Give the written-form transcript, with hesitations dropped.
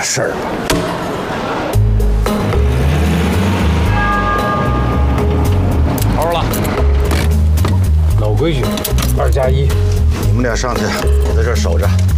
事儿吧。好了，老规矩，2+1。 你们俩上去，我在这儿守着。